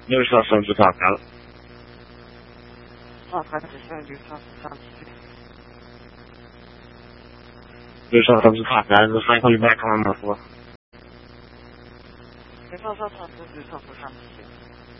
Nu sa som du takar. Nu sa som du takar. Nu sa jag back on the floor. Det var så att du sa på 50.